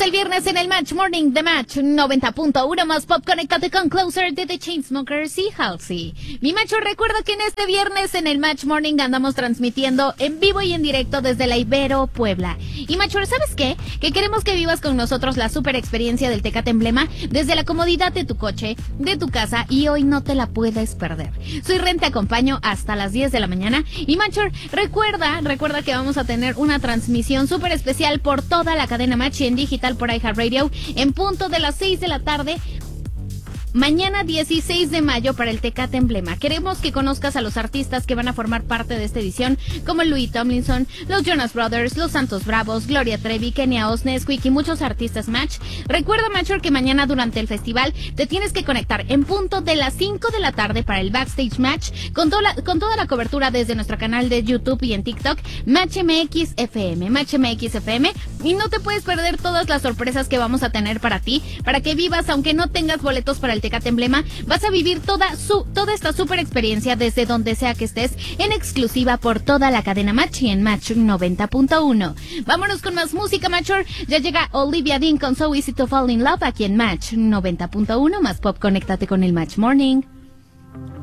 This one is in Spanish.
el viernes en el Match Morning de Match 90.1 más pop. Conéctate con Closer de The Chainsmokers y Halsey. Mi macho, recuerda que en este viernes en el Match Morning andamos transmitiendo en vivo y en directo desde la Ibero, Puebla. Y macho, ¿sabes qué? Que queremos que vivas con nosotros la super experiencia del Tecate Emblema desde la comodidad de tu coche, de tu casa, y hoy no te la puedes perder. Soy Ren, te acompaño hasta las 10 de la mañana. Y macho, recuerda que vamos a tener una transmisión súper especial por toda la cadena Match y en digital por iHeartRadio en punto de las 6 de la tarde. Mañana 16 de mayo para el Tecate Emblema. Queremos que conozcas a los artistas que van a formar parte de esta edición, como Louis Tomlinson, los Jonas Brothers, los Santos Bravos, Gloria Trevi, Kenia Os, Nesquik y muchos artistas Match. Recuerda, Macho, que mañana durante el festival te tienes que conectar en punto de las 5 de la tarde para el Backstage Match con toda la cobertura desde nuestro canal de YouTube y en TikTok, Match MX FM, y no te puedes perder todas las sorpresas que vamos a tener para ti, para que vivas, aunque no tengas boletos para el Tecate Emblema, vas a vivir toda esta super experiencia desde donde sea que estés, en exclusiva por toda la cadena Match y en Match 90.1. Vámonos con más música, Macho. Ya llega Olivia Dean con So Easy to Fall in Love aquí en Match 90.1 más pop. Conéctate con el Match Morning.